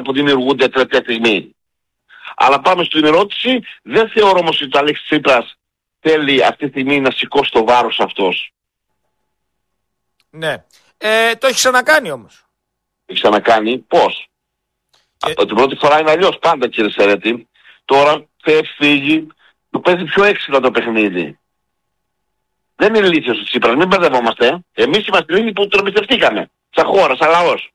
που δημιουργούνται τελευταία στιγμή. Αλλά πάμε στην ερώτηση, δεν θεωρώ όμως ότι ο Αλέξης Τσίπρας θέλει αυτή τη στιγμή να σηκώσει το βάρος αυτός. Ναι. Το έχει ξανακάνει όμως. Έχει ξανακάνει πώς. Την πρώτη φορά είναι αλλιώς πάντα, κύριε Σερέτη. Τώρα φύγει, το παίζει πιο έξυπνα το παιχνίδι. Δεν είναι ηλίθιος ο Τσίπρας, μην μπερδευόμαστε. Εμείς είμαστε λίγοι που τον εμπιστευτήκαμε. Σαν χώρα, σαν λαός.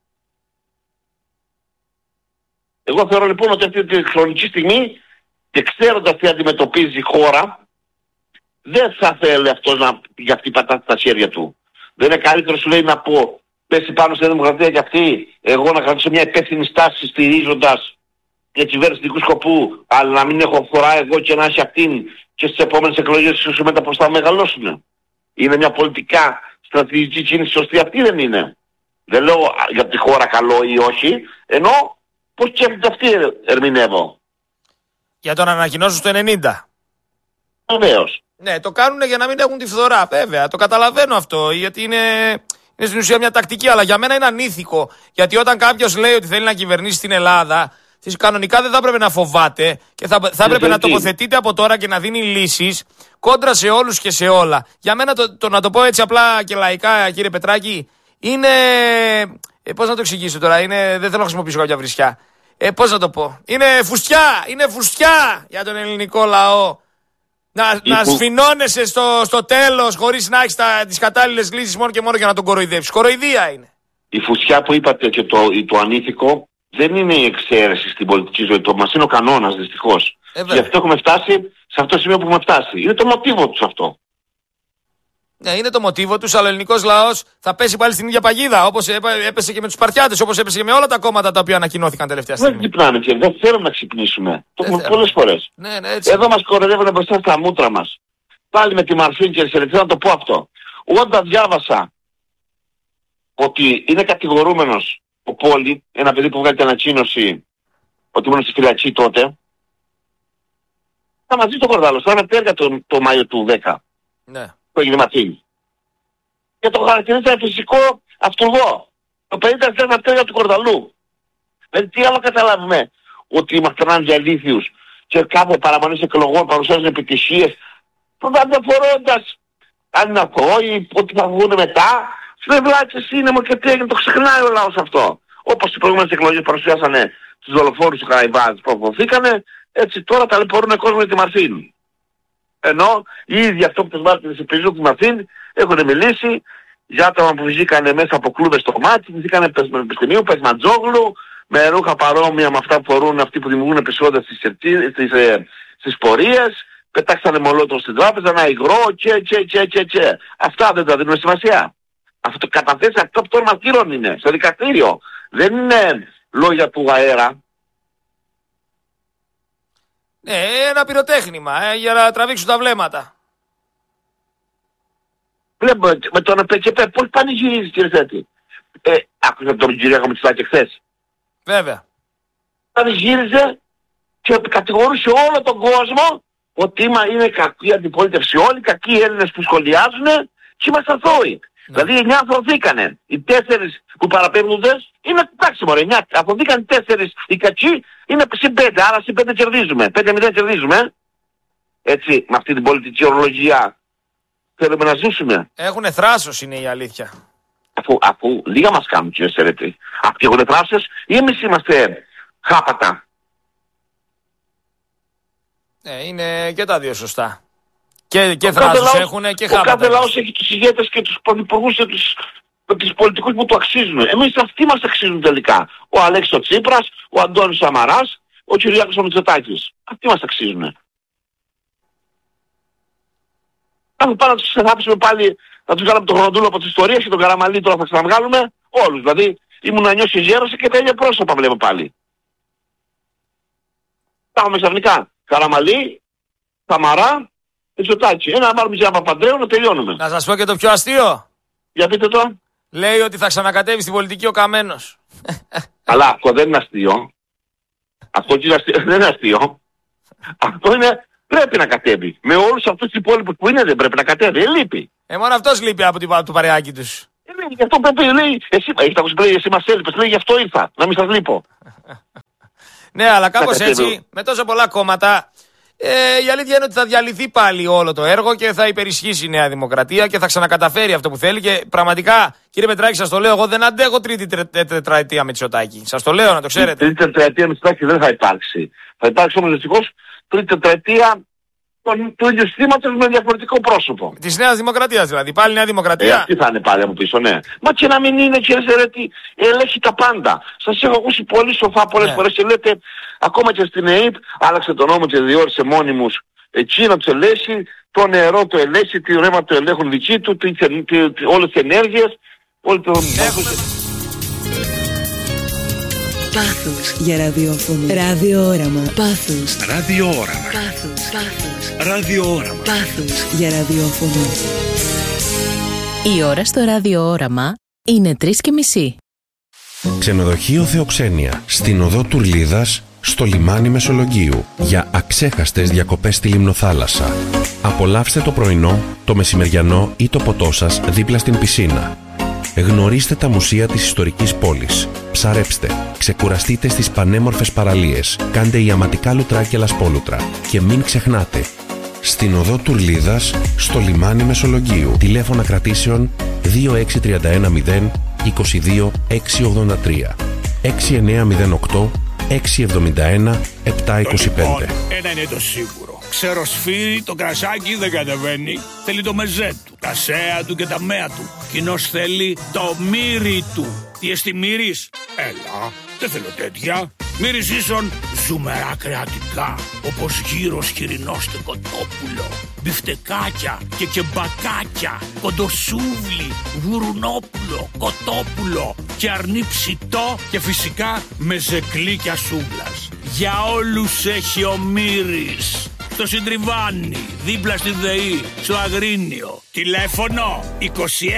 Εγώ θεωρώ λοιπόν ότι αυτή τη χρονική στιγμή και ξέροντας τι αντιμετωπίζει η χώρα, δεν θα θέλει αυτός να αυτή πατάτη στα χέρια του. Δεν είναι καλύτερο, σου λέει, να πω πέσει πάνω στη δημοκρατία και αυτή, εγώ να κρατήσω μια υπεύθυνη στάση στηρίζοντας για κυβέρνηση δικού σκοπού, αλλά να μην έχω φορά εγώ και να έχει αυτήν και στις επόμενες εκλογές σου μετά πως θα μεγαλώσουν. Είναι μια πολιτικά στρατηγική κίνηση σωστή, αυτή δεν είναι. Δεν λέω για τη χώρα καλό ή όχι, ενώ πώς σκέφτεται αυτή ερμηνεύω. Για τον ανακοινώσουν στο 90. Βεβαίως. Ναι, το κάνουν για να μην έχουν τη φθορά, βέβαια. Το καταλαβαίνω αυτό, γιατί είναι στην ουσία μια τακτική, αλλά για μένα είναι ανήθικο. Γιατί όταν κάποιος λέει ότι θέλει να κυβερνήσει την Ελλάδα, κανονικά δεν θα έπρεπε να φοβάται και θα έπρεπε να τοποθετείται από τώρα και να δίνει λύσεις κόντρα σε όλους και σε όλα. Για μένα να το πω έτσι απλά και λαϊκά, κύριε Πετράκη, είναι. Πώς να το εξηγήσω τώρα, δεν θέλω να χρησιμοποιήσω κάποια βρισιά. Πώς να το πω. Είναι φουστιά για τον ελληνικό λαό. Να σφινώνεσαι στο τέλος χωρίς να έχεις τις κατάλληλες λύσεις μόνο και μόνο για να τον κοροϊδεύεις. Κοροϊδία είναι. Η φουστιά που είπατε και το ανήθικο δεν είναι η εξαίρεση στην πολιτική ζωή. Το μας είναι ο κανόνας, δυστυχώς. Γι' αυτό έχουμε φτάσει σε αυτό το σημείο που έχουμε φτάσει. Είναι το μοτίβο τους αυτό. Ναι, είναι το μοτίβο τους, αλλά ο ελληνικός λαός θα πέσει πάλι στην ίδια παγίδα. Όπως έπεσε και με τους Σπαρτιάτες, όπως έπεσε και με όλα τα κόμματα τα οποία ανακοινώθηκαν τελευταία στιγμή. Δεν ξυπνάνε και δεν θέλουμε να ξυπνήσουμε. Το έχουμε πολλές φορές. Ναι, έτσι. Εδώ μας κοροϊδεύουν μπροστά στα μούτρα μας. Πάλι με τη Μαρφίν και Σερετή, να το πω αυτό. Όταν διάβασα ότι είναι κατηγορούμενος ο Πόλη, ένα παιδί που βγάλει την ανακοίνωση ότι ήμουν στη φυλακή τότε, θα μαζί το Κορδάλος, θα είναι τέργα το Μάιο του 10. Ναι. Το έγινε Ματίνη. Και το χαρακτηρίζει φυσικό αυτούργο. Το 50% τα τέργα του Κορδαλού. Δηλαδή τι άλλο καταλάβουμε, ότι μας περνάνε για ηλίθιους και κάθε παραμονή εκλογών παρουσιάζουν επιτυχίες, διαφορώντας αν είναι αυτό ή ότι θα βγουν μετά. Στην ευλάκες είναι μου και τι έγινε, το ξεχνάει ο λαός αυτό. Όπως οι προηγούμενες εκλογές παρουσιάσανε τους δολοφόνους του Καραϊβάζ που αποδοθήκανε, έτσι τώρα ταλαιπωρούν κόσμο με τη Μαρθίν. Ενώ οι ίδιοι αυτόκτες της επιζήτου του Μαρθίν έχουν μιλήσει για άτομα που βγήκανε μέσα από κλούβες στο μάτι, βγήκανε πανεπιστημίου, Πεσματζόγλου, με ρούχα παρόμοια με αυτά που φορούν αυτοί που δημιουργούν επεισόδια στις πορείες, πετάξανε μολότο στην τράπεζα, ένα υγρό και. Αυτά δεν τα δίνουν σημασία. Αυτό καταθέσει αυτό που τώρα μας κύρων είναι, στο δικαστήριο. Δεν είναι λόγια του αέρα. Ένα πυροτέχνημα, για να τραβήξουν τα βλέμματα. Βλέπουμε με τον ΕΠΚ πώς πανηγυρίζει, κύριε Θέτη. Άκουσα τον Κυριάκο Μητσοτάκη χθες. Βέβαια. Πανηγύριζε και κατηγορούσε όλο τον κόσμο ότι είναι κακή αντιπολίτευση όλοι, κακοί Έλληνες που σχολιάζουν και είμαστε αθώοι. Ναι. Δηλαδή 9 αθωθήκανε. Οι 4 που παραπέμπνονται είναι, εντάξει μωρέ, 9 αθωθήκαν, 4 οι κακοί είναι συν 5, άρα συν 5 κερδίζουμε. 5-0 κερδίζουμε. Έτσι, με αυτή την πολιτική ορολογία θέλουμε να ζήσουμε. Έχουνε θράσος είναι η αλήθεια. Αφού λίγα μας κάνουν, κύριε Σερέτη. Αυτοί έχουν θράσος ή εμείς είμαστε χάπατα. Είναι και τα δύο σωστά. Και θράσος έχουν και χάπατα. Ο κάθε λαός έχει τους ηγέτες και τους πρωθυπουργούς και τους πολιτικούς που του αξίζουν. Εμείς αυτοί μας αξίζουν τελικά. Ο Αλέξης ο Τσίπρας, ο Αντώνης Σαμαράς, ο Κυριάκος ο Μητσοτάκης. Αυτοί μας αξίζουν. Αν πάμε να τους θάψουμε πάλι, να τους βγάλουμε τον Χρονοτούλο από τις ιστορίες και τον Καραμαλή τώρα θα ξαναβγάλουμε όλους. Δηλαδή ήμουν Ανιώση γέρωσε και τα ίδια πρόσωπα βλέπω πάλι. Τα έχουμε ξαφνικά. Καραμαλή, Σαμαρά, Μητσοτάκη. Ένα μάλλον ένα Παπαντρέου να τελειώνουμε. Να σας πω και το πιο αστείο. Για πείτε το. Λέει ότι θα ξανακατέβει στην πολιτική ο Καμένος. Αλλά αυτό δεν είναι αστείο. Αυτό δεν είναι αστείο. Αυτό είναι πρέπει να κατέβει. Με όλους αυτούς τους υπόλοιπους που είναι δεν πρέπει να κατέβει. Λείπει. Μόνο αυτός λείπει από το παρεάκι τους. Γι' αυτό πρέπει, λέει, εσύ μας έλειπες, λέει, γι' αυτό ήρθα, να μην σας λείπω. Ναι, αλλά κάπως έτσι, με τόσα πολλά κόμματα, η αλήθεια είναι ότι θα διαλυθεί πάλι όλο το έργο και θα υπερισχύσει η Νέα Δημοκρατία και θα ξανακαταφέρει αυτό που θέλει. Και πραγματικά, κύριε Πετράκη, σας το λέω, εγώ δεν αντέχω τρίτη τετραετία Μητσοτάκη. Σας το λέω, να το ξέρετε. Τρίτη τετραετία Μητσοτάκη δεν θα υπάρξει. Θα υπάρξει όμως δυστυχώς τρίτη τετραετία του ίδιου συστήματος με διαφορετικό πρόσωπο. Της Νέας Δημοκρατίας δηλαδή. Πάλι Νέα Δημοκρατία. Αυτή θα είναι πάλι από πίσω, ναι. Μα και να μην είναι, κύριε Σερέτη, ελέγχει τα πάντα. Σας έχω ακούσει πολύ σοφά πολλές φορές και λέτε, ακόμα και στην ΕΕΠ, άλλαξε τον νόμο και διόρισε μόνιμους εκεί να τους ελέγχει, το νερό το ελέγχει, τη ρεύμα το ελέγχουν δική του, όλες τις ενέργειες, όλο το... Πάθος για ραδιόφωνο. Ραδιόραμα. Πάθος. Ραδιόραμα. Πάθος. Ραδιόραμα. Πάθος για ραδιόφωνο. Η ώρα στο ραδιόραμα είναι 3:30. Ξενοδοχείο Θεοξένεια στην οδό Τουρλίδας, στο λιμάνι Μεσολογγίου, για αξέχαστες διακοπές στη Λιμνοθάλασσα. Απολαύστε το πρωινό, το μεσημεριανό ή το ποτό σας δίπλα στην πισίνα. Γνωρίστε τα μουσεία της ιστορικής πόλης. Ψαρέψτε, ξεκουραστείτε στις πανέμορφες παραλίες, κάντε ιαματικά λουτρά και λασπόλουτρα και μην ξεχνάτε, στην οδό Τουρλίδας, στο λιμάνι Μεσολογγίου, τηλέφωνα κρατήσεων 26310 22 683 6908 671 725. Ένα είναι το σίγουρο. Ξεροσφύρι, το κρασάκι δεν κατεβαίνει. Θέλει το μεζέ του, τα σέα του και τα μέα του. Κοινώς θέλει το μύρι του. Τι εστί μύρις? Έλα, δεν θέλω τέτοια. Μύρις ίσον ζουμερά κρεατικά, όπως γύρος χοιρινώστε κοτόπουλο, μπιφτεκάκια και κεμπακάκια, κοντοσούβλι, γουρουνόπουλο, κοτόπουλο και αρνί ψητό και φυσικά μεζεκλίκια σούβλας. Για όλους έχει ο Μύρης. Στο Συντριβάνι, δίπλα στη ΔΕΗ, στο Αγρίνιο. Τηλέφωνο 2641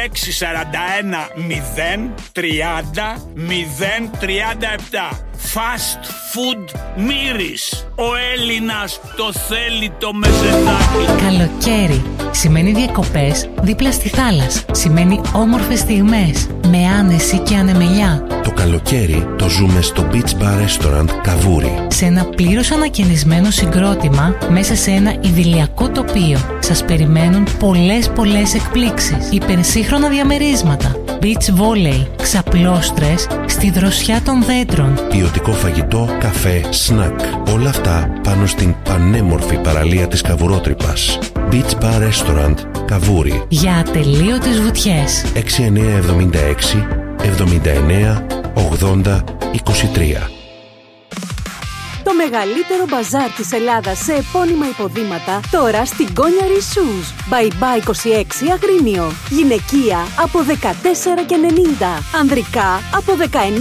030 037. Fast Food Μύρης. Ο Έλληνας το θέλει το μεζεδάκι. Καλοκαίρι σημαίνει διακοπές δίπλα στη θάλασσα. Σημαίνει όμορφες στιγμές με άνεση και ανεμελιά. Το καλοκαίρι το ζούμε στο Beach Bar Restaurant Καβούρι. Σε ένα πλήρως ανακαινισμένο συγκρότημα μέσα σε ένα ιδηλιακό τοπίο. Σας περιμένουν πολλές εκπλήξεις. Υπερσύγχρονα διαμερίσματα. Beach volley, ξαπλώστρες στη δροσιά των δέντρων. Ποιοτικό φαγητό, καφέ, σνακ. Όλα αυτά πάνω στην πανέμορφη παραλία της Καβουρότρυπας. Beach Bar Restaurant Καβούρι. Για ατελείωτες βουτιές. 6976 79 80 23. Το μεγαλύτερο μπαζάρ της Ελλάδας σε επώνυμα υποδήματα τώρα στην Κόνιαρη Shoes. Bye Bye 26 Αγρίνιο. Γυναικεία από 14,90. Ανδρικά από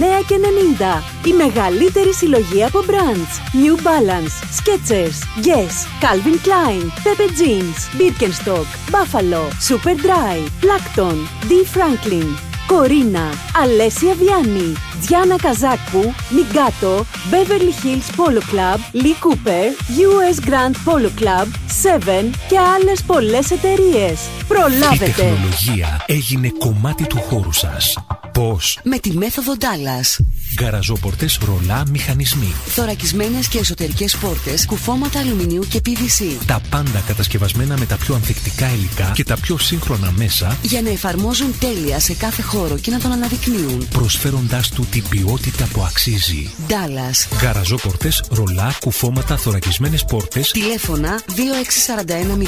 19,90. Η μεγαλύτερη συλλογή από brands. New Balance, Skechers, Guess, Calvin Klein, Pepe Jeans, Birkenstock, Buffalo, Superdry, Lacton, D. Franklin, Κορίνα, Αλέσια Βιάννη, Διάννα Καζάκου, Νιγκάτο, Beverly Hills Polo Club, Lee Cooper, US Grand Polo Club, Seven και άλλες πολλές εταιρείες. Προλάβετε! Η τεχνολογία έγινε κομμάτι του χώρου σας. Πώς? Με τη μέθοδο Dallas. Γκαραζόπορτες ρολά μηχανισμοί. Θωρακισμένες και εσωτερικές πόρτες, κουφώματα αλουμινίου και PVC. Τα πάντα κατασκευασμένα με τα πιο ανθεκτικά υλικά και τα πιο σύγχρονα μέσα για να εφαρμόζουν τέλεια σε κάθε χώρο και να τον αναδεικνύουν. Προσφέροντάς του την ποιότητα που αξίζει. Dallas. Γκαραζόπορτες, ρολά, κουφώματα, θωρακισμένες πόρτες. Τηλέφωνα 26710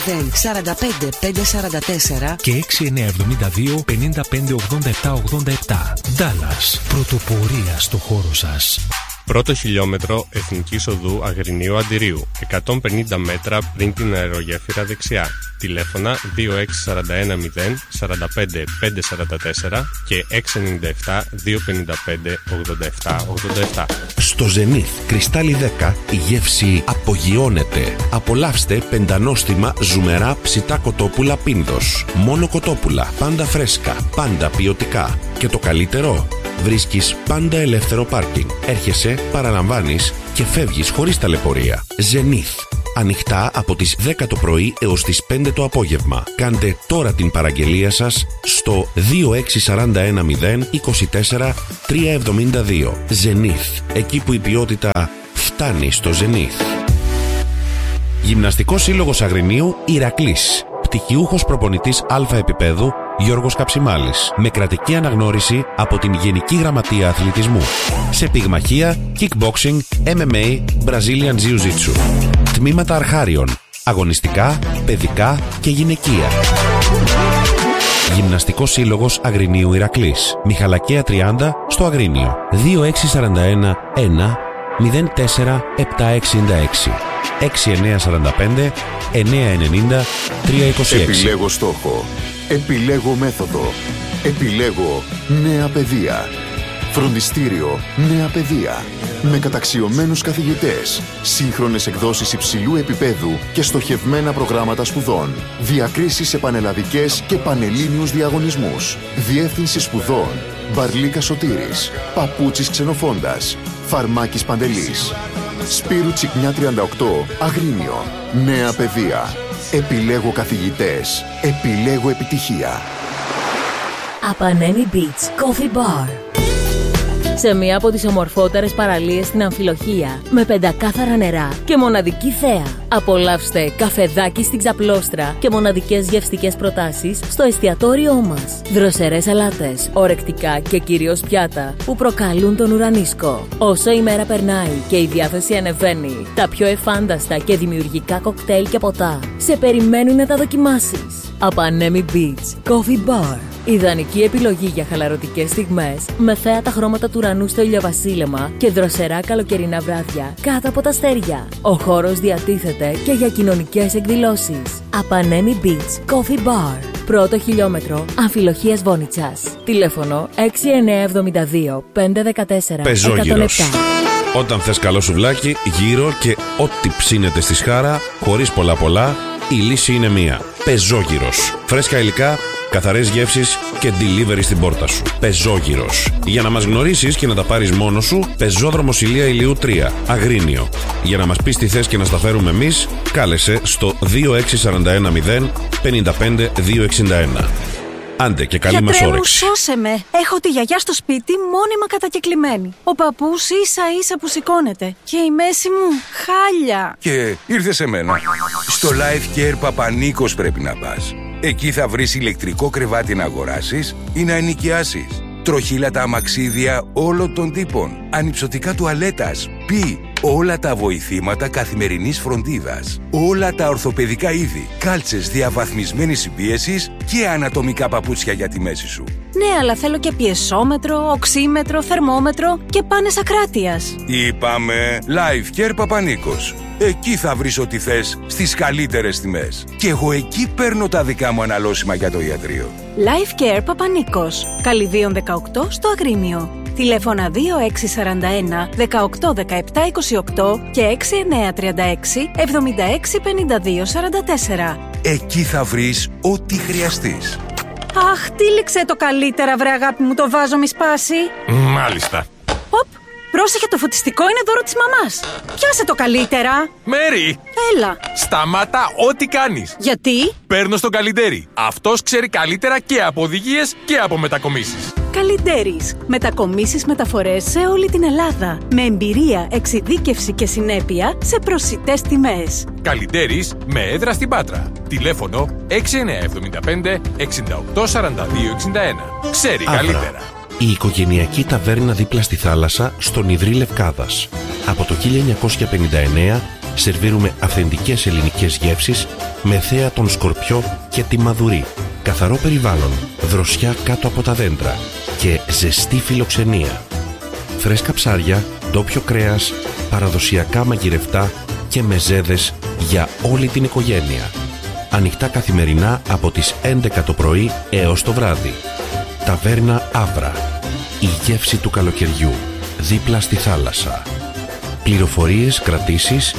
45 544 και 6972 55 87 87. Dallas. Πρωτοπορία στο χώρο σας. Πρώτο χιλιόμετρο Εθνικής Οδού Αγρινίου Αντιρίου, 150 μέτρα πριν την αερογέφυρα δεξιά. Τηλέφωνα 2641 0 45 544 και 697 255 87 87. Στο Zenith Κρυστάλλι 10 η γεύση απογειώνεται. Απολαύστε πεντανόστιμα ζουμερά ψητά κοτόπουλα Πίνδος. Μόνο κοτόπουλα, πάντα φρέσκα, πάντα ποιοτικά. Και το καλύτερο, βρίσκεις πάντα ελεύθερο πάρκινγκ. Έρχεσαι, παραλαμβάνεις και φεύγεις χωρίς ταλαιπωρία. Zenith. Ανοιχτά από τις 10 το πρωί έως τις 5 το απόγευμα. Κάντε τώρα την παραγγελία σας στο 2641 0 24 372. Zenith. Εκεί που η ποιότητα φτάνει στο Ζενίθ. Γυμναστικός Σύλλογος Αγρινίου Ηρακλής. Πτυχιούχος προπονητής Α επίπεδου Γιώργος Καψιμάλης. Με κρατική αναγνώριση από την Γενική Γραμματεία Αθλητισμού. Σε πυγμαχία, kickboxing, MMA, Brazilian Jiu-Jitsu. Τμήματα αρχάριων. Αγωνιστικά, παιδικά και γυναικεία. Γυμναστικός Σύλλογος Αγρινίου Ηρακλής. Μιχαλακαία 30 στο Αγρίνιο. 2641 1 04 766 6945 990 326. Επιλέγω στόχο. Επιλέγω μέθοδο. Επιλέγω νέα παιδεία. Φροντιστήριο Νέα Παιδεία. Με καταξιωμένους καθηγητές, σύγχρονες εκδόσεις υψηλού επίπεδου και στοχευμένα προγράμματα σπουδών. Διακρίσεις σε πανελλαδικές και πανελλήνιους διαγωνισμούς. Διεύθυνση σπουδών Μπαρλίκα Σωτήρης. Παπούτσης Ξενοφόντας. Φαρμάκης Παντελής. Σπύρου Τσικνιά 38 Αγρίνιο. Νέα Παιδεία. Επιλέγω καθηγητές. Επιλέγω επιτυχία. Απανέμι Beach Coffee Bar. Σε μία από τις ομορφότερες παραλίες στην Αμφιλοχία, με πεντακάθαρα νερά και μοναδική θέα. Απολαύστε καφεδάκι στην Ξαπλώστρα και μοναδικές γευστικές προτάσεις στο εστιατόριό μας. Δροσερές σαλάτες, ορεκτικά και κυρίως πιάτα που προκαλούν τον ουρανίσκο. Όσο η μέρα περνάει και η διάθεση ανεβαίνει, τα πιο εφάνταστα και δημιουργικά κοκτέιλ και ποτά σε περιμένουν να τα δοκιμάσεις. Απανέμι Beach Coffee Bar. Ιδανική επιλογή για χαλαρωτικές στιγμές, με θέατα χρώματα του ουρανού στο ηλιοβασίλεμα και δροσερά καλοκαιρινά βράδια κάτω από τα αστέρια. Ο χώρος διατίθεται και για κοινωνικές εκδηλώσεις. Απανέμι Beach Coffee Bar. Πρώτο χιλιόμετρο Αμφιλοχίας Βόνιτσας. Τηλέφωνο 6972 514 Πεζόγυρος. Όταν θες καλό σουβλάκι, γύρω και ό,τι ψήνεται στη σχάρα, χωρίς πολλά, η λύση είναι μία. Πεζόγυρος. Φρέσκα υλικά, καθαρές γεύσεις και delivery στην πόρτα σου. Πεζόγυρος. Για να μας γνωρίσεις και να τα πάρεις μόνος σου, Πεζόδρομος Ηλία Ηλιού 3, Αγρίνιο. Για να μας πεις τι θες και να στα φέρουμε εμείς, κάλεσε στο 26410 55 261. Άντε και καλή μας όρεξη. Μου, σώσε με. Έχω τη γιαγιά στο σπίτι μόνιμα κατακεκλημένη. Ο παππούς ίσα που σηκώνεται. Και η μέση μου χάλια. Και ήρθε σε μένα. Στο Life Care Παπανίκος πρέπει να πας. Εκεί θα βρεις ηλεκτρικό κρεβάτι να αγοράσεις ή να ενοικιάσεις. Τροχύλατα αμαξίδια όλων των τύπων. Ανυψωτικά τουαλέτας. Όλα τα βοηθήματα καθημερινής φροντίδας. Όλα τα ορθοπαιδικά είδη. Κάλτσες διαβαθμισμένης συμπίεσης και ανατομικά παπούτσια για τη μέση σου. Ναι, αλλά θέλω και πιεσόμετρο, οξύμετρο, θερμόμετρο και πάνες ακράτειας. Είπαμε Life Care Παπανίκος. Εκεί θα βρεις ό,τι θες στις καλύτερες τιμές. Και εγώ εκεί παίρνω τα δικά μου αναλώσιμα για το ιατρείο. Life Care Παπανίκος. Καλυδίων 18 στο Αγρίνιο. Τηλέφωνα 2641 18 17 28 και 6936 76 52 44. Εκεί θα βρεις ό,τι χρειαστείς. Αχ, τύλιξε το καλύτερα, βρε αγάπη μου, το βάζο μη σπάσει. Μάλιστα. Οπ, πρόσεχε, το φωτιστικό είναι δώρο της μαμάς. Πιάσε το καλύτερα. Μέρι! Έλα. Σταμάτα ό,τι κάνεις. Γιατί? Παίρνω στον Καλιντέρι. Αυτός ξέρει καλύτερα και από οδηγίες και από μετακομίσεις. Καλιντέρις. Μετακομίσεις μεταφορές σε όλη την Ελλάδα. Με εμπειρία, εξειδίκευση και συνέπεια σε προσιτές τιμές. Καλιντέρις με έδρα στην Πάτρα. Τηλέφωνο 6975 68 42 61. Ξέρει καλύτερα. Η οικογενειακή ταβέρνα δίπλα στη θάλασσα στον Ιδρύ Λευκάδας. Από το 1959 σερβίρουμε αυθεντικές ελληνικές γεύσεις με θέα τον σκορπιό και τη μαδουρή. Καθαρό περιβάλλον, δροσιά κάτω από τα δέντρα και ζεστή φιλοξενία. Φρέσκα ψάρια, ντόπιο κρέας, παραδοσιακά μαγειρευτά και μεζέδες για όλη την οικογένεια. Ανοιχτά καθημερινά από τις 11 το πρωί έως το βράδυ. Ταβέρνα Άβρα. Η γεύση του καλοκαιριού. Δίπλα στη θάλασσα. Πληροφορίες, κρατήσεις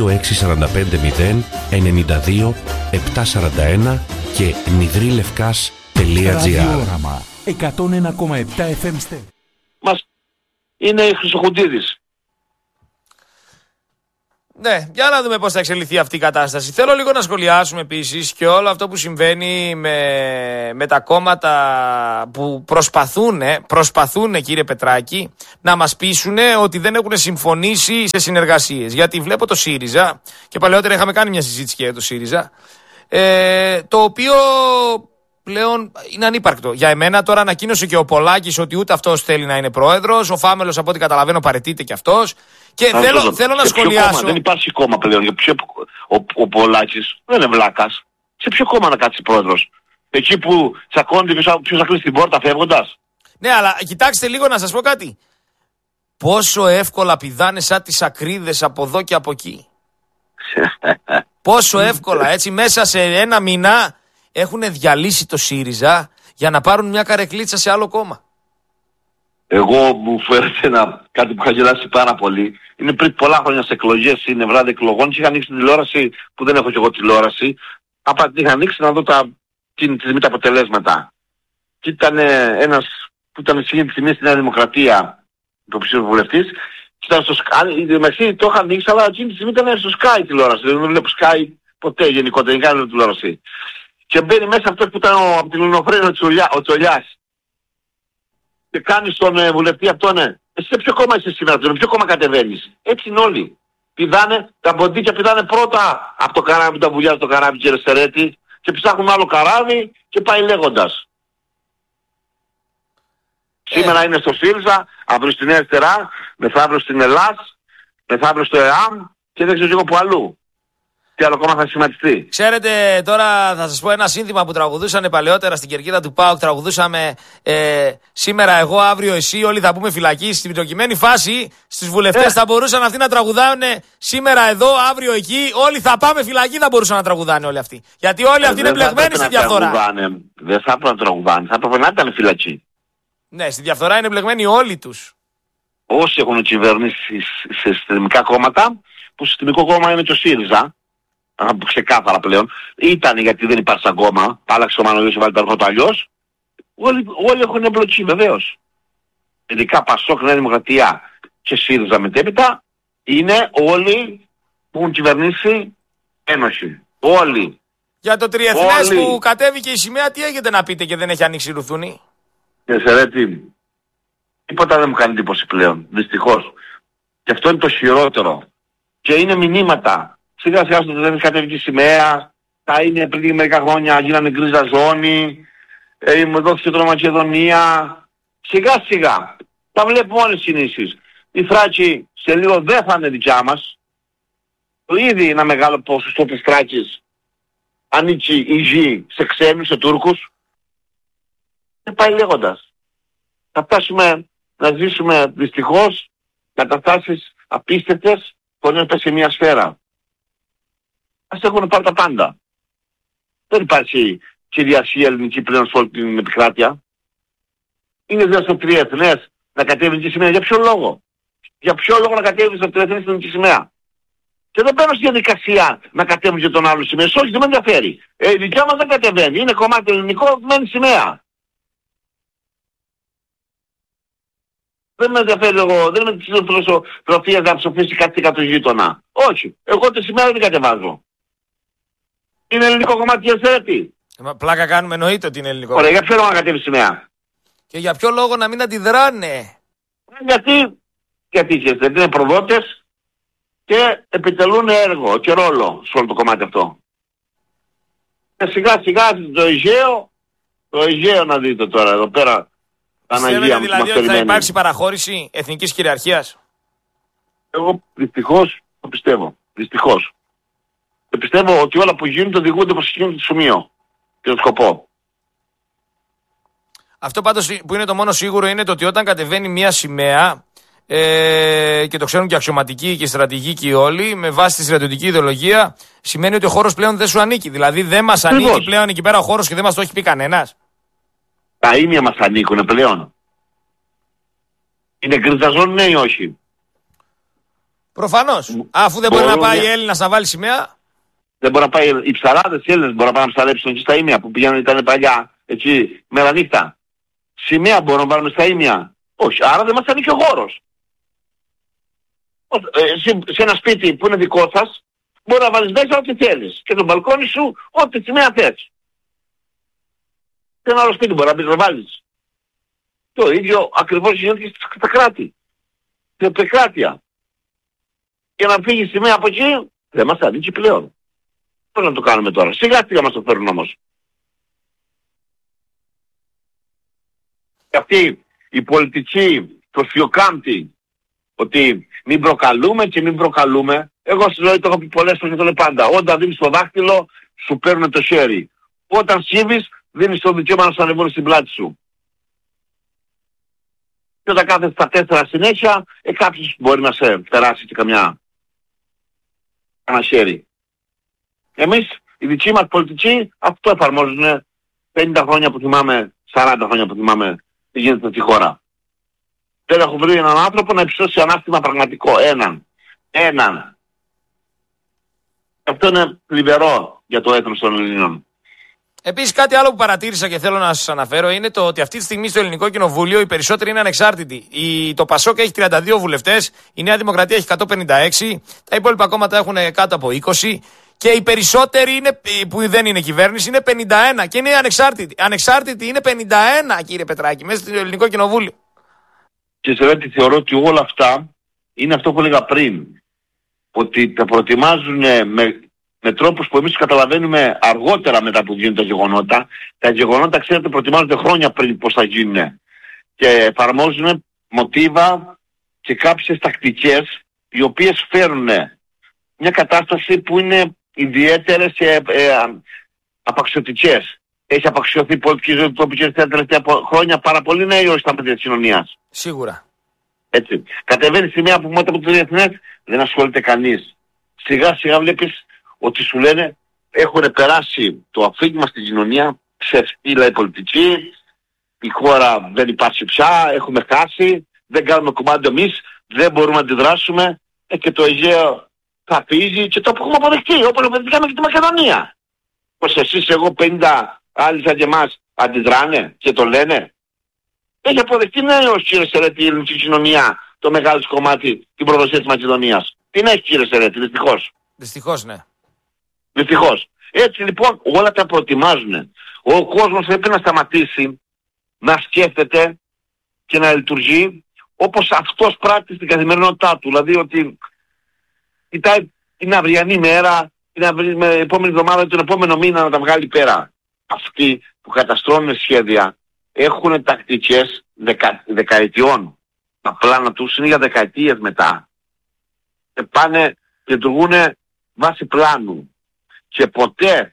26450 92 741 και nidrilevkas.gr. Ραδιόραμα 101,7 FM. Μας είναι Χρυσοχουντίδης. Ναι, για να δούμε πώς θα εξελιχθεί αυτή η κατάσταση. Θέλω λίγο να σχολιάσουμε επίσης και όλο αυτό που συμβαίνει με τα κόμματα που προσπαθούν κύριε Πετράκη να μας πείσουν ότι δεν έχουν συμφωνήσει σε συνεργασίες. Γιατί βλέπω το ΣΥΡΙΖΑ και παλαιότερα είχαμε κάνει μια συζήτηση και για το ΣΥΡΙΖΑ, το οποίο πλέον είναι ανύπαρκτο. Για εμένα τώρα ανακοίνωσε και ο Πολάκης ότι ούτε αυτός θέλει να είναι πρόεδρος. Ο Φάμελος, από ό,τι καταλαβαίνω, παραιτείται και αυτός. Και θέλω να σχολιάσω. Κόμμα, δεν υπάρχει κόμμα πλέον. Ο Πολάκης δεν είναι βλάκας. Σε ποιο κόμμα να κάτσει πρόεδρος? Εκεί που τσακώνεται ποιος θα κλείσει την πόρτα φεύγοντας. Ναι, αλλά κοιτάξτε λίγο να σας πω κάτι. Πόσο εύκολα πηδάνε σαν τις ακρίδες από εδώ και από εκεί. Πόσο εύκολα, έτσι μέσα σε ένα μήνα έχουν διαλύσει το ΣΥΡΙΖΑ για να πάρουν μια καρεκλίτσα σε άλλο κόμμα. Εγώ μου φέρετε κάτι που είχα γελάσει πάρα πολύ. Είναι πριν πολλά χρόνια σε εκλογές, είναι βράδυ εκλογών και είχα ανοίξει την τηλεόραση που δεν έχω κι εγώ τηλεόραση. Απλά την είχα ανοίξει να δω τα αποτελέσματα. Και ήταν ένας που ήταν εκείνη τη στιγμή στη Νέα Δημοκρατία, υποψήφιος βουλευτής. Και ήταν στο Sky, το είχα ανοίξει, αλλά εκείνη τη στιγμή ήταν στο Sky τηλεόραση. Δεν βλέπω Sky ποτέ γενικότερα, δεν κάνω τηλεόραση. Και μπαίνει μέσα αυτό που ήταν από την Λινοφρένο ο Τσολιάς. Και κάνει στον βουλευτή αυτόν, εσύ σε ποιο κόμμα είσαι σήμερα, σε ποιο κόμμα κατεβαίνεις? Έτσι είναι όλοι. Πηδάνε, τα ποντίκια πηδάνε πρώτα από το καράβι, τα βουλιά στο καράβι και ρεστερέτη και ψάχνουν άλλο καράβι και πάει λέγοντας. Σήμερα είναι στο ΣΥΡΙΖΑ, αύριο στην Νέα Αριστερά, μεθαύριο στην ΕΛΑΣ, μεθαύριο στο ΕΑΜ και δεν ξέρω εγώ που αλλού. Τι άλλο κόμμα θα σχηματιστεί? Ξέρετε, τώρα θα σας πω ένα σύνθημα που τραγουδούσαν παλαιότερα στην κερκίδα του ΠΑΟΚ. Τραγουδούσαμε σήμερα εγώ, αύριο εσύ, όλοι θα πούμε φυλακή. Στην προκειμένη φάση στους βουλευτές θα μπορούσαν αυτοί να τραγουδάνε σήμερα εδώ, αύριο εκεί. Όλοι θα πάμε φυλακή, θα μπορούσαν να τραγουδάνε όλοι αυτοί. Γιατί όλοι αυτοί είναι μπλεγμένοι στη διαφθορά. Δεν θα έπρεπε να τραγουδάνε, θα έπρεπε να ήταν φυλακή. Ναι, στη διαφθορά είναι μπλεγμένοι όλοι τους. Όσοι έχουν κυβερνήσει σε συστημικά κόμματα, που συστημικό κόμμα είναι το ΣΥΡΙΖΑ. Ξεκάθαρα πλέον. Ήταν γιατί δεν υπάρχει σαν κόμμα. Άλλαξε ο Μανολής και βάλει τα αρχότα αλλιώς. Όλοι έχουν εμπλοκή βεβαίως. Ειδικά Πασόκ, Νέα Δημοκρατία και ΣΥΡΙΖΑ μετέπειτα είναι όλοι που έχουν κυβερνήσει ένωση. Όλοι. Για το τριεθνές που κατέβηκε η σημαία, τι έχετε να πείτε και δεν έχει ανοίξει ρουθούνη? Σερέτη, τίποτα δεν μου κάνει εντύπωση πλέον. Δυστυχώς. Και αυτό είναι το χειρότερο. Και είναι μηνύματα. Σιγά σιγά στο δεν κατέβηκε η σημαία, θα είναι πριν μερικά χρόνια γίνανε γκρίζα ζώνη, δόθηκε το Μακεδονία. Σιγά σιγά, τα βλέπουμε όλες τις κινήσεις. Η Θράκη σε λίγο δεν θα είναι δικιά μας. Ήδη ένα μεγάλο ποσοστό της Θράκης ανήκει η γη σε ξένους, σε Τούρκους. Δεν πάει λέγοντας. Θα φτάσουμε να ζήσουμε δυστυχώς καταστάσεις απίστευτες χωρίς να πέσει μια σφαίρα. Ας έχουν πάρει τα πάντα. Δεν υπάρχει κυριαρχία ελληνική πλέον σε όλη την επικράτεια. Είναι δύο στο τριεθνές να κατέβει η σημαία. Για ποιο λόγο? Για ποιο λόγο να κατέβει στο τριεθνές ελληνική σημαία? Και δεν μπαίνω στη διαδικασία να κατέβει και τον άλλο σημαία. Όχι, δεν με ενδιαφέρει. Η δικιά μας δεν κατεβαίνει. Είναι κομμάτι ελληνικό, μένει σημαία. Δεν με ενδιαφέρει εγώ, δεν με τις τροφίες να ψοφήσει κάτι κάτω γείτονα. Όχι, εγώ τη σημαία δεν κατεβάζω. Είναι ελληνικό κομμάτι και σέρετη. Πλάκα κάνουμε, εννοείται ότι είναι ελληνικό. Ωραία, για ποιο λόγο να κατέβει σημαία? Και για ποιο λόγο να μην αντιδράνε? Γιατί δεν είναι προδότες και επιτελούν έργο και ρόλο σε όλο το κομμάτι αυτό. Και σιγά σιγά το Αιγαίο να δείτε τώρα εδώ πέρα. Πιστεύετε δηλαδή ότι θα υπάρξει παραχώρηση εθνικής κυριαρχίας? Εγώ δυστυχώς το πιστεύω. Δυστυχώς. Και πιστεύω ότι όλα που γίνονται οδηγούνται προς εκείνο το σημείο και το σκοπό. Αυτό πάντως που είναι το μόνο σίγουρο είναι το ότι όταν κατεβαίνει μια σημαία και το ξέρουν και αξιωματικοί και στρατηγικοί όλοι, με βάση τη στρατιωτική ιδεολογία, σημαίνει ότι ο χώρος πλέον δεν σου ανήκει. Δηλαδή δεν μας ανήκει πλέον εκεί πέρα ο χώρος και δεν μας το έχει πει κανένας. Τα ίμια μας ανήκουν πλέον. Είναι γκριτζαζόν, ναι ή όχι? Προφανώς. Αφού δεν μπορεί να πάει Έλληνας να βάλει σημαία. Δεν μπορεί να πάει οι ψαράδες, οι Έλληνες μπορεί να πάνε να ψαρέψουν εκεί στα ίμια που πηγαίνουν, ήταν παλιά εκεί μέρα νύχτα. Σημαία μπορούμε να βάλουμε στα ίμια? Όχι, άρα δεν μας ανήκει ο χώρος. Εσύ σε ένα σπίτι που είναι δικό σας, μπορεί να βάλεις μέσα ό,τι θέλεις. Και το μπαλκόνι σου, ό,τι σημαία θες. Σε ένα άλλο σπίτι μπορεί να μπεις να βάλεις. Το ίδιο ακριβώς γίνεται και στα κράτη. Στην επικράτεια. Και να φύγει η σημαία από εκεί, δεν μας ανήκει πλέον. Πώς να το κάνουμε τώρα. Σιγά σιγά μας το φέρουν όμως. Και αυτή η πολιτική, το φιοκάμπτη, ότι μην προκαλούμε και μην προκαλούμε. Εγώ στη ζωή το έχω πει πολλές φορές και το λέω πάντα. Όταν δίνεις το δάχτυλο, σου παίρνουν το χέρι. Όταν σύβεις, δίνεις το δικαίωμα να σου ανεβούν στην πλάτη σου. Και όταν κάθεσαι στα 4 συνέχεια, κάποιος μπορεί να σε περάσει και κανένα χέρι. Εμείς, οι δικοί μας πολιτικοί, αυτό εφαρμόζουν 50 χρόνια που θυμάμαι, 40 χρόνια που θυμάμαι τι γίνεται στη χώρα. Δεν έχω βρει έναν άνθρωπο να υψώσει ανάστημα πραγματικό. Έναν. Αυτό είναι θλιβερό για το έθνος των Ελλήνων. Επίσης, κάτι άλλο που παρατήρησα και θέλω να σας αναφέρω είναι το ότι αυτή τη στιγμή στο Ελληνικό Κοινοβούλιο οι περισσότεροι είναι ανεξάρτητοι. Το ΠΑΣΟΚ έχει 32 βουλευτές, η Νέα Δημοκρατία έχει 156, τα υπόλοιπα κόμματα έχουν κάτω από 20 και οι περισσότεροι είναι, που δεν είναι κυβέρνηση είναι 51 και είναι ανεξάρτητοι. Ανεξάρτητοι είναι 51, κύριε Πετράκη, μέσα στο Ελληνικό Κοινοβούλιο. Και σε ότι θεωρώ ότι όλα αυτά είναι αυτό που έλεγα πριν. Ότι τα προετοιμάζουν με τρόπους που εμείς καταλαβαίνουμε αργότερα μετά που γίνουν τα γεγονότα. Τα γεγονότα, ξέρετε, προετοιμάζονται χρόνια πριν πώς θα γίνουν. Και εφαρμόζουν μοτίβα και κάποιες τακτικές οι οποίες φέρνουν μια κατάσταση που είναι ιδιαίτερες και απαξιωτικές. Έχει απαξιωθεί η πολιτική ζωή του τόπου και τα τελευταία χρόνια πάρα πολύ νέοι όχι στα μέτρα της κοινωνίας. Σίγουρα. Έτσι. Κατεβαίνει σημαία που μετά από το διεθνές δεν ασχολείται κανείς. Σιγά σιγά βλέπεις ότι σου λένε έχουν περάσει το αφήγημα στην κοινωνία, ξεφύλλα η πολιτική, η χώρα δεν υπάρχει πια, έχουμε χάσει, δεν κάνουμε κομμάτι εμείς, δεν μπορούμε να αντιδράσουμε και το Αιγαίο θα φύγει και το έχουμε αποδεχτεί, όπως αποδεχτήκαμε και τη Μακεδονία. Πως εσείς, εγώ, 50 άλλοι σαν και εμάς αντιδράνε και το λένε. Έχει αποδεχτεί νέος, κύριε Σερέτη, η ελληνική κοινωνία, το μεγάλο κομμάτι, την προδοσία της Μακεδονίας. Την έχει, κύριε Σερέτη, δυστυχώς. Δυστυχώς, ναι. Δυστυχώς. Έτσι λοιπόν όλα τα προετοιμάζουν. Ο κόσμος πρέπει να σταματήσει να σκέφτεται και να λειτουργεί όπως αυτός πράττει στην καθημερινότητά του. Δηλαδή ότι κοιτάει την αυριανή μέρα, την επόμενη εβδομάδα, τον επόμενο μήνα να τα βγάλει πέρα. Αυτοί που καταστρώνουν σχέδια έχουν τακτικές δεκαετιών. Τα πλάνα τους είναι για δεκαετίες μετά. Και πάνε και λειτουργούν βάσει πλάνου. Και ποτέ,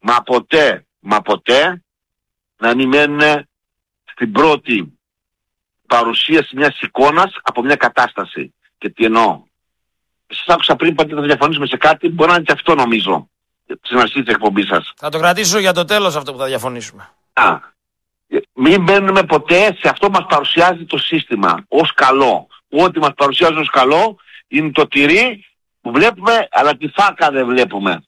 μα ποτέ να μην μένουν στην πρώτη παρουσίαση μιας εικόνας από μια κατάσταση. Και τι εννοώ. Σας άκουσα πριν ότι θα διαφωνήσουμε σε κάτι, μπορεί να είναι και αυτό νομίζω. Στην αρχή της εκπομπής σας. Θα το κρατήσω για το τέλος αυτό που θα διαφωνήσουμε. Μην μπαίνουμε ποτέ σε αυτό που μας παρουσιάζει το σύστημα ως καλό. Ό,τι μας παρουσιάζει ως καλό είναι το τυρί που βλέπουμε, αλλά τη φάκα δεν βλέπουμε.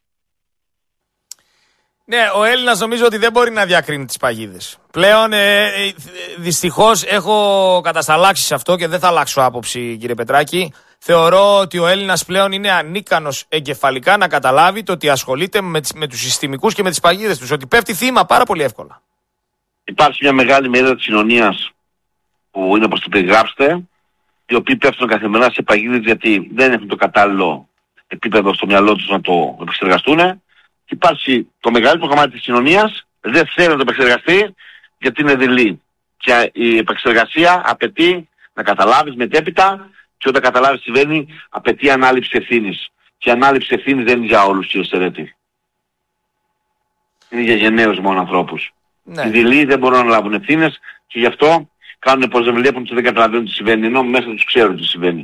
Ναι, ο Έλληνας νομίζω ότι δεν μπορεί να διακρίνει τις παγίδες. Πλέον δυστυχώς έχω κατασταλάξει σε αυτό και δεν θα αλλάξω άποψη, κύριε Πετράκη. Θεωρώ ότι ο Έλληνας πλέον είναι ανίκανος εγκεφαλικά να καταλάβει το ότι ασχολείται με τους συστημικούς και με τις παγίδες τους. Ότι πέφτει θύμα πάρα πολύ εύκολα. Υπάρχει μια μεγάλη μερίδα της κοινωνίας που είναι όπως το περιγράψετε, οι οποίοι πέφτουν καθημερινά σε παγίδες γιατί δεν έχουν το κατάλληλο επίπεδο στο μυαλό τους να το επεξεργαστούν. Υπάρχει το μεγαλύτερο κομμάτι της κοινωνίας, δεν θέλει να το επεξεργαστεί γιατί είναι δειλή. Και η επεξεργασία απαιτεί να καταλάβεις μετέπειτα και όταν καταλάβεις τι συμβαίνει απαιτεί ανάληψη ευθύνης. Και η ανάληψη ευθύνης δεν είναι για όλους, κύριε Σερέτη. Είναι για γενναίους μόνο ανθρώπους. Ναι. Οι δειλοί δεν μπορούν να λάβουν ευθύνες και γι' αυτό κάνουν πως δεν βλέπουν και δεν καταλαβαίνουν τι συμβαίνει, ενώ μέσα τους ξέρουν τι συμβαίνει.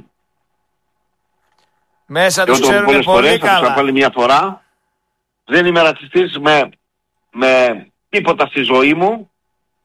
Μέσα τους ξέρουν πολύ καλά. Θα πάλι μια φορά. Δεν είμαι ρατσιστής με τίποτα στη ζωή μου,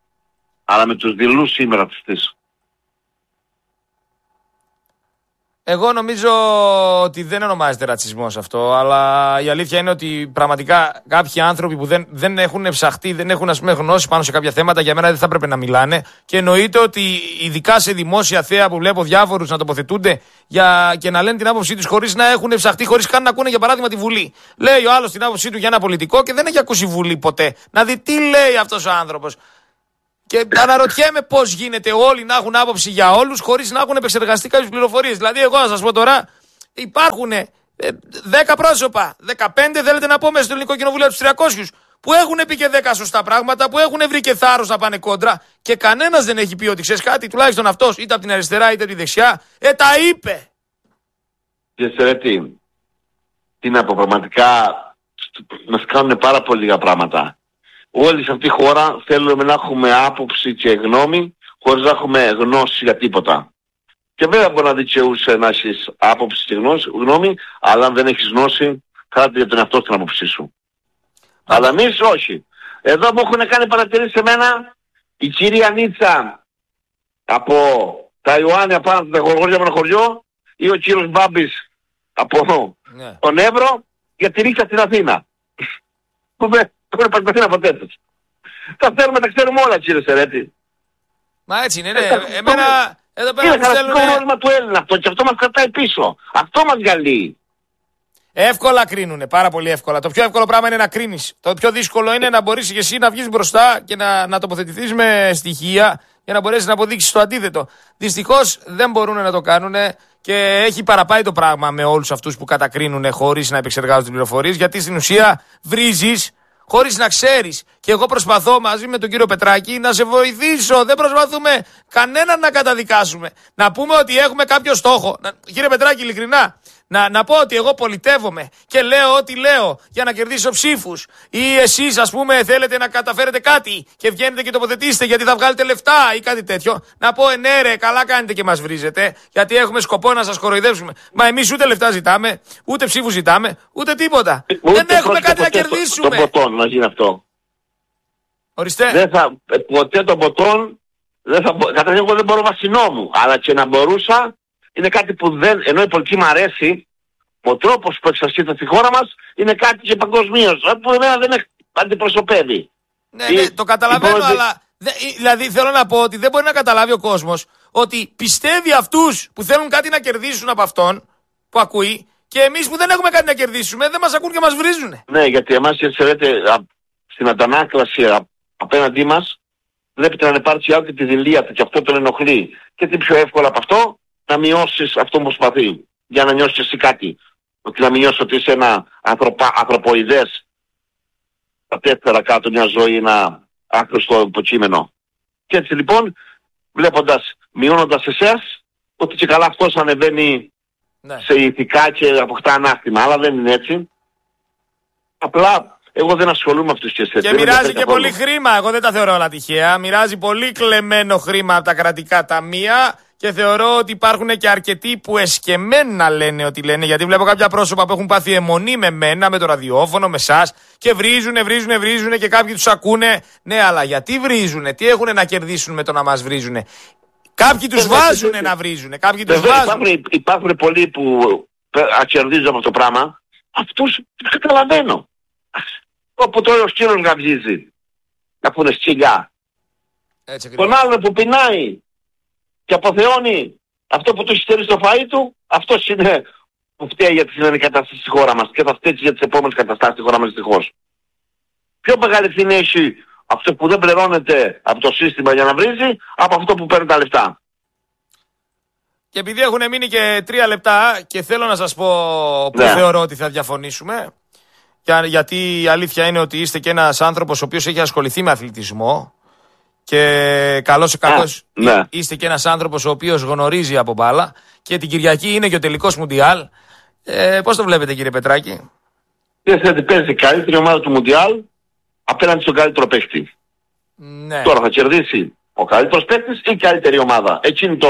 αλλά με τους δειλούς είμαι ρατσιστής. Εγώ νομίζω ότι δεν ονομάζεται ρατσισμός αυτό, αλλά η αλήθεια είναι ότι πραγματικά κάποιοι άνθρωποι που δεν έχουν ψαχτεί, δεν έχουν γνώση πάνω σε κάποια θέματα, για μένα δεν θα έπρεπε να μιλάνε. Και εννοείται ότι ειδικά σε δημόσια θέα που βλέπω διάφορους να τοποθετούνται και να λένε την άποψή τους χωρίς να έχουν ψαχτεί, χωρίς καν να ακούνε για παράδειγμα τη Βουλή. Λέει ο άλλος την άποψή του για ένα πολιτικό και δεν έχει ακούσει Βουλή ποτέ. Να δει τι λέει αυτός ο άνθρωπος. Και αναρωτιέμαι πώς γίνεται όλοι να έχουν άποψη για όλους χωρίς να έχουν επεξεργαστεί κάποιες πληροφορίες. Δηλαδή, εγώ να σας πω τώρα, υπάρχουν 10 πρόσωπα, 15 θέλετε να πω μέσα στο Ελληνικό Κοινοβούλιο από τους 300, που έχουν πει και 10 σωστά πράγματα, που έχουν βρει και θάρρος να πάνε κόντρα και κανένας δεν έχει πει ότι ξέρεις κάτι, τουλάχιστον αυτός, είτε από την αριστερά είτε από τη δεξιά, τα είπε. Και Σερέτη, τι να πω, πραγματικά μας κάνουν πάρα πολύ λίγα πράγματα. Όλοι σε αυτή τη χώρα θέλουμε να έχουμε άποψη και γνώμη χωρίς να έχουμε γνώση για τίποτα. Και βέβαια μπορεί να δικαιούσε να έχεις άποψη και γνώμη, αλλά αν δεν έχεις γνώση, κράτη για τον εαυτό στην άποψή σου. Αλλά εμείς όχι. Εδώ μου έχουν κάνει παρατηρήσεις σε μένα η κυρία Νίτσα από τα Ιωάννια πάνω από τα Γοργόρια με ένα χωριό ή ο κύριος Μπάμπης από τον Εύρο για τη ρίξα στην Αθήνα. Δεν έχουν πατηθεί ποτέ τους. Τα θέλουμε, τα ξέρουμε όλα, κύριε Σερέτη. Μα έτσι είναι, εμένα εδώ πέρα είναι χαρακτηριστικό πρόβλημα του Έλληνα αυτό και αυτό μας κρατάει πίσω. Αυτό μας διαλύει. Εύκολα κρίνουνε, πάρα πολύ εύκολα. Το πιο εύκολο πράγμα είναι να κρίνεις. Το πιο δύσκολο είναι να μπορείς και εσύ να βγεις μπροστά και να τοποθετηθείς με στοιχεία για να μπορέσεις να αποδείξεις το αντίθετο. Δυστυχώς δεν μπορούν να το κάνουν και έχει παραπάει το πράγμα με όλους αυτούς που κατακρίνουν χωρίς να επεξεργάζονται τις πληροφορίες, γιατί στην ουσία βρίζεις χωρίς να ξέρεις. Και εγώ προσπαθώ μαζί με τον κύριο Πετράκη να σε βοηθήσω. Δεν προσπαθούμε κανέναν να καταδικάσουμε. Να πούμε ότι έχουμε κάποιο στόχο. Κύριε Πετράκη, ειλικρινά, να πω ότι εγώ πολιτεύομαι και λέω ό,τι λέω για να κερδίσω ψήφους. Ή εσείς, ας πούμε, θέλετε να καταφέρετε κάτι και βγαίνετε και τοποθετήσετε γιατί θα βγάλετε λεφτά ή κάτι τέτοιο. Να πω, ναι, ρε, καλά κάνετε και μας βρίζετε, γιατί έχουμε σκοπό να σας κοροϊδεύσουμε. Μα εμείς ούτε λεφτά ζητάμε, ούτε ψήφους ζητάμε, ούτε τίποτα. Δεν έχουμε κάτι να κερδίσουμε. Το ποτόν να γίνει αυτό. Ορίστε. Δεν θα, ποτέ το ποτόν, καταρχήν εγώ δεν μπορώ βάσει νόμου, αλλά και να μπορούσα. Είναι κάτι που δεν, ενώ η πολιτική μου αρέσει, ο τρόπος που εξασκείται στη χώρα μας είναι κάτι και παγκοσμίως, που εμένα δεν αντιπροσωπεύει. Ναι, το καταλαβαίνω, αλλά δηλαδή θέλω να πω ότι δεν μπορεί να καταλάβει ο κόσμος ότι πιστεύει αυτούς που θέλουν κάτι να κερδίσουν από αυτόν που ακούει και εμείς που δεν έχουμε κάτι να κερδίσουμε δεν μας ακούν και μας βρίζουν. Ναι, γιατί εμάς, ξέρετε, στην αντανάκλαση απέναντί μας βλέπετε να υπάρξει άλλο και τη δειλία του και αυτό τον ενοχλεί. Και τι πιο εύκολο από αυτό, να μειώσεις αυτό που προσπαθεί, για να νιώσεις εσύ κάτι. Ότι να μην νιώσεις ότι είσαι ένα ανθρωποειδές, τα 4 κάτω μια ζωή, ένα άχρηστο υποκείμενο. Και έτσι λοιπόν, μειώνοντας εσές, ότι και καλά αυτός ανεβαίνει σε ηθικά και αποκτά ανάστημα. Αλλά δεν είναι έτσι. Απλά εγώ δεν ασχολούμαι με αυτούς και εσείς. Και μοιράζει και πολύ χρήμα. Εγώ δεν τα θεωρώ όλα τυχαία. Μοιράζει πολύ κλεμμένο χρήμα από τα κρατικά ταμεία. Και θεωρώ ότι υπάρχουν και αρκετοί που εσκεμμένα λένε ότι λένε. Γιατί βλέπω κάποια πρόσωπα που έχουν πάθει αιμονή με μένα, με το ραδιόφωνο, με εσάς. Και βρίζουνε και κάποιοι τους ακούνε. Ναι, αλλά γιατί βρίζουνε, τι έχουνε να κερδίσουν με το να μας βρίζουνε. Κάποιοι τους βάζουνε να βρίζουνε. Κάποιοι τους βάζουν. Υπάρχουν πολλοί που κερδίζουν από το πράγμα. Αυτούς τους καταλαβαίνω. Όπου τώρα ο σκύλος γαμπίζει. Να πούνε σκυλιά. Τον άλλον που πεινάει και αποθεώνει αυτό που του έχει στερήσει το φαΐ του, αυτός είναι που φταίει για τη σημερινή κατάσταση στη χώρα μας και θα φταίει για τις επόμενες καταστάσεις στη χώρα μας δυστυχώς. Πιο μεγάλη ευθύνη έχει αυτό που δεν πληρώνεται από το σύστημα για να βρίζει από αυτό που παίρνει τα λεφτά. Και επειδή έχουν μείνει και 3 λεπτά και θέλω να σας πω που θεωρώ ότι θα διαφωνήσουμε, γιατί η αλήθεια είναι ότι είστε και ένας άνθρωπος ο οποίος έχει ασχοληθεί με αθλητισμό και καλώς ή κακώς είστε και ένας άνθρωπος ο οποίος γνωρίζει από μπάλα και την Κυριακή είναι και ο τελικός Μουντιάλ. Πώς το βλέπετε, κύριε Πετράκη? Ότι παίζει η καλύτερη ομάδα του Μουντιάλ απέναντι στον καλύτερο παίκτη. Ναι. Τώρα θα κερδίσει ο καλύτερος παίκτης ή η καλύτερη ομάδα. Έτσι είναι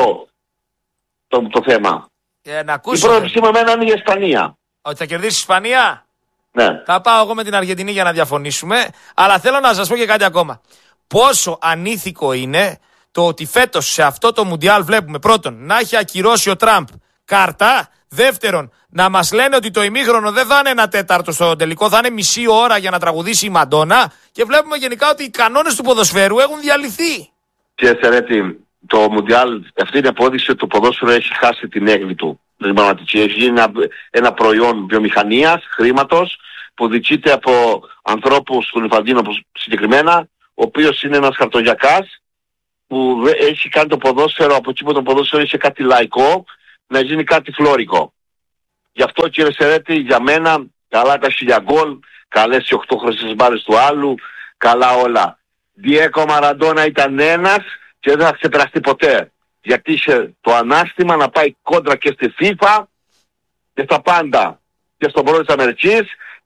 το θέμα. Η πρόβλεψή μου εμένα είναι η Ισπανία. Ότι θα κερδίσει η Ισπανία? Ναι. Θα πάω εγώ με την Αργεντινή για να διαφωνήσουμε. Αλλά θέλω να σας πω και κάτι ακόμα. Πόσο ανήθικο είναι το ότι φέτος σε αυτό το Μουντιάλ βλέπουμε πρώτον να έχει ακυρώσει ο Τραμπ κάρτα. Δεύτερον, να μας λένε ότι το ημίχρονο δεν θα είναι 1/4 στο τελικό, θα είναι μισή ώρα για να τραγουδήσει η Μαντόνα. Και βλέπουμε γενικά ότι οι κανόνες του ποδοσφαίρου έχουν διαλυθεί. Κύριε Σερέτη, το Μουντιάλ, αυτή είναι απόδειξη ότι το ποδόσφαιρο έχει χάσει την έγκλη του. Έχει γίνει ένα προϊόν βιομηχανίας, χρήματος, που διοικείται από ανθρώπους του Ιφαντίνο συγκεκριμένα, ο οποίος είναι ένας χαρτογιακάς, που έχει κάνει το ποδόσφαιρο, από εκεί που το ποδόσφαιρο είχε κάτι λαϊκό, να γίνει κάτι φλόρικο. Γι' αυτό, κύριε Σερέτη, για μένα, καλά τα 1000 γκολ, καλές οι 8 χρυσές μπάλες του άλλου, καλά όλα. Διέκο Μαραντόνα ήταν ένας και δεν θα ξεπεραστεί ποτέ. Γιατί είχε το ανάστημα να πάει κόντρα και στη FIFA και στα πάντα. Και στον πρόεδρο της Αμερικής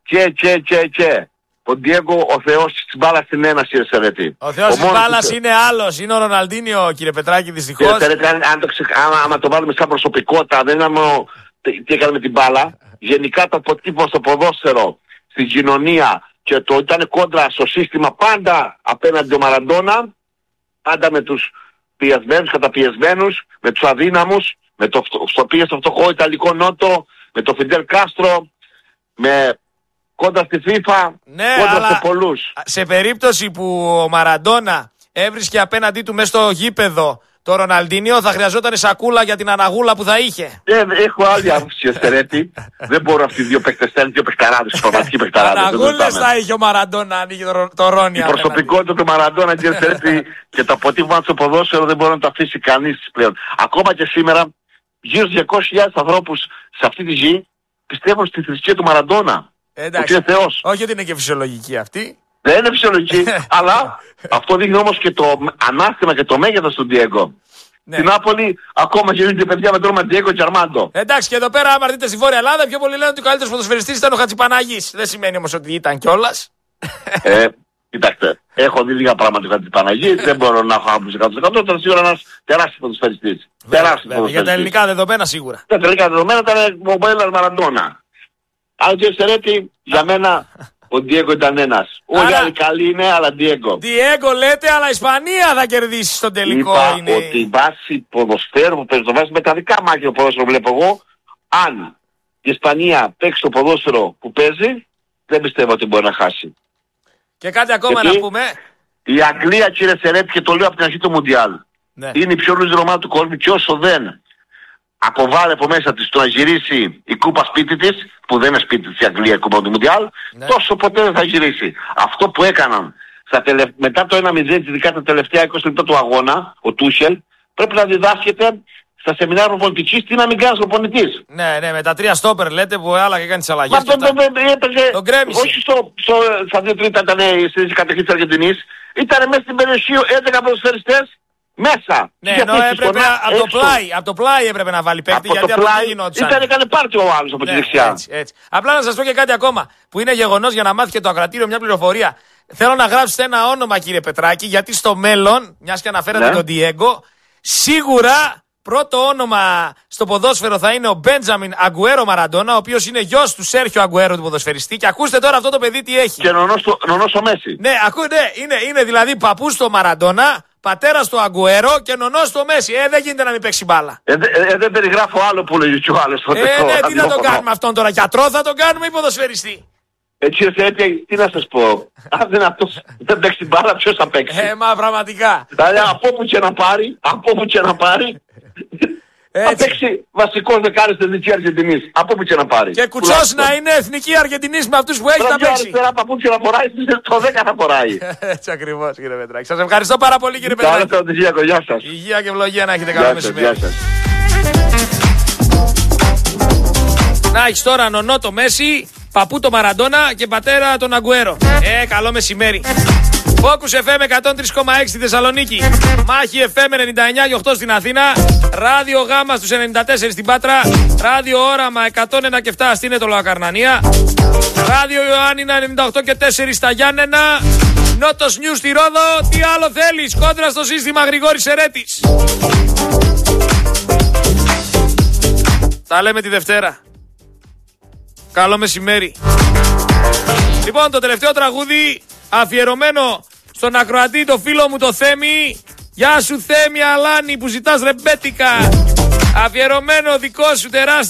και. Ο Ντιέγκο, ο θεός της μπάλας στην ένα, κύριε Σερέτη. Ο θεός της μπάλας είναι άλλος, είναι ο Ροναλντίνιο, κύριε Πετράκη, δυστυχώς. Κύριε Σερέτη, άμα το βάλουμε σαν προσωπικότητα, δεν είναι μόνο τι έκανε με την μπάλα. Γενικά το αποτύπωμα στο ποδόσφαιρο, στην κοινωνία και το ήταν κόντρα στο σύστημα πάντα απέναντι ο Μαραντόνα, πάντα με τους πιεσμένους, καταπιεσμένους, με τους αδύναμους, με το στο φτωχό Ιταλικό Νότο, με το Φιντέλ Κάστρο, με κόντρα στη FIFA, ναι, κόντρα σε πολλούς. Σε περίπτωση που ο Μαραντόνα έβρισκε απέναντί του μέσα στο γήπεδο το Ροναλντίνιο, θα χρειαζόταν σακούλα για την αναγούλα που θα είχε. Έχω άλλη άποψη, Στερέτη. Δεν μπορώ αυτοί οι δύο παίκτες, δύο παικταράδες, πραγματικοί παικταράδες. Αναγούλες θα είχε ο Μαραντόνα, ανοίγει το Ρόνι. Η προσωπικότητα του Μαραντόνα, κύριε Στερέτη, και το αποτύπωμα στο ποδόσφαιρο δεν μπορεί να το αφήσει κανείς πλέον. Ακόμα και σήμερα, γύρω στους 200.000 ανθρώπους σε αυτή τη γη πιστεύουν στη θρησκεία του Μαραντόνα. Εντάξει, ότι είναι Θεός. Όχι ότι είναι και φυσιολογική αυτή. Δεν είναι φυσιολογική, αλλά αυτό δείχνει όμως και το ανάστημα και το μέγεθος του Ντιέγκο. Ναι. Στην Νάπολη ακόμα γίνονται παιδιά με τρόμα Ντιέγκο και Αρμάντο. Εντάξει, και εδώ πέρα, άμα δείτε στη Βόρεια Ελλάδα, πιο πολύ λένε ότι ο καλύτερος ποδοσφαιριστής ήταν ο Χατζηπαναγής. Δεν σημαίνει όμως ότι ήταν κιόλας. Κοιτάξτε, έχω δει λίγα πράγματα του Χατζηπαναγή, δεν μπορώ να έχω άποψη 100%. Ήταν σίγουρα ένας τεράστιος ποδοσφαιριστής. Για τα ελληνικά δεδομένα σίγουρα. Τα ελληνικά δεδομένα ήταν ο Μπέλας Μαραντόνα. Αλλά κύριε Στερέτη, για μένα ο Ντιέγκο ήταν ένας. Όλοι άλλοι καλοί είναι, αλλά Ντιέγκο. Ντιέγκο λέτε, αλλά η Ισπανία θα κερδίσει στον τελικό. Είπα ότι η βάση ποδοσφαίρου που παίζει, το βάζει με τα δικά μάτια το ποδόσφαιρο βλέπω εγώ, αν η Ισπανία παίξει το ποδόσφαιρο που παίζει, δεν πιστεύω ότι μπορεί να χάσει. Και κάτι ακόμα να πούμε. Η Αγγλία, κύριε Σερέτη, και το λέω από την αρχή του Μουντιάλ, ναι, είναι η πιο λούζη ομάδα του κόσμου και όσο δεν αποβάλλει από μέσα της το να γυρίσει η κούπα σπίτι της, που δεν είναι σπίτι της η Αγγλία η κούπα του Μουντιάλ, ναι, τόσο ποτέ δεν θα γυρίσει. Αυτό που έκαναν μετά το 1-0, ειδικά τα τελευταία 20 λεπτά του αγώνα, ο Τούσελ, πρέπει να διδάσκεται στα σεμινάρια πολιτικής τι να μην κάνει ο προπονητής. Ναι, με τα 3 στόπερ λέτε που άλλα και έκανε τις αλλαγές. Τον γκρέμισε. Όχι στα 2 τρίτα ήταν στις κατοχή της Αργεντινής, ήταν μέσα στην περιοχή 11 ποδοσφαιριστές. Μέσα. Ναι, ενώ έπρεπε από το πλάι έπρεπε να βάλει παίκτη, γιατί από εκεί γινόντουσαν. Έκανε πάρτι ο άλλος από τη δεξιά. Έτσι. Απλά να σας πω και κάτι ακόμα, που είναι γεγονός για να μάθει και το ακροατήριο μια πληροφορία. Θέλω να γράψετε ένα όνομα, κύριε Πετράκη, γιατί στο μέλλον, μιας και αναφέρατε τον Ντιέγκο, σίγουρα πρώτο όνομα στο ποδόσφαιρο θα είναι ο Μπέντζαμιν Αγκουέρο Μαραντόνα, ο οποίος είναι γιος του Σέρχιο Αγκουέρο του ποδοσφαιριστή. Και ακούστε τώρα αυτό το παιδί τι έχει. Και νονός ο Μέση. Ναι, είναι δηλαδή παππούς του Μαραντόνα, πατέρας του Αγκουέρο και νονός του Μέση. Δεν γίνεται να μην παίξει μπάλα. Δεν περιγράφω άλλο που λέγει και ο άλλος. Τι να το κάνουμε αυτόν τώρα, γιατρό θα τον κάνουμε ή ποδοσφαιριστή. Έτσι, τι να σας πω. Αν δεν αυτός δεν παίξει μπάλα, ποιος θα παίξει. Μα πραγματικά. Δηλαδή από όπου και να πάρει, θα παίξει βασικός δεκάρης της Εθνικής Αργεντινής. Από όπου και να πάρει. Και κουτσός να είναι Εθνική Αργεντινής με αυτούς που έχει να παίξει. Τώρα από όπου και να φοράει, το 10 θα φοράει. Έτσι ακριβώς, κύριε Πετράκη. Σας ευχαριστώ πάρα πολύ, κύριε Πετράκη. Γεια σας. Υγεία και ευλογία να έχετε. Καλό μεσημέρι. Να έχεις τώρα νονό το Μέση, παππού το Μαραντόνα και πατέρα τον Αγκουέρο. Καλό μεσημέρι. Focus FM 103,6 στη Θεσσαλονίκη. Μάχη FM 99,8 στην Αθήνα. Ράδιο Γάμα στους 94 στην Πάτρα. Ράδιο Όραμα 101 και 7 στην Ετωλοακαρνανία. Ράδιο Ιωάννινα 98 και 4 στα Γιάννενα. Νότος Νιου στη Ρόδο. Τι άλλο θέλεις? Κόντρα στο σύστημα Γρηγόρης Σερέτης. Τα λέμε τη Δευτέρα. Καλό μεσημέρι. Λοιπόν, το τελευταίο τραγούδι αφιερωμένο στον ακροατή, το φίλο μου το Θέμη, Γεια σου Θέμη Αλάνη που ζητάς ρεμπέτικα. Αφιερωμένο δικό σου τεράστιο.